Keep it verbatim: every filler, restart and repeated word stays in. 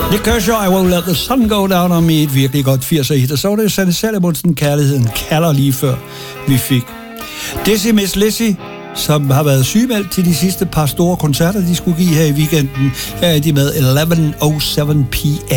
Nick Kershaw, I Won't Let the Sun Go Down on Me, et virkelig godt firser hit. Og så var det jo Sanne Salomonsen, Kærligheden kalder, lige før vi fik Dizzy Miss Lizzy, som har været sygemeldt til de sidste par store koncerter, de skulle give her i weekenden. Her er de med elleve oh seven p m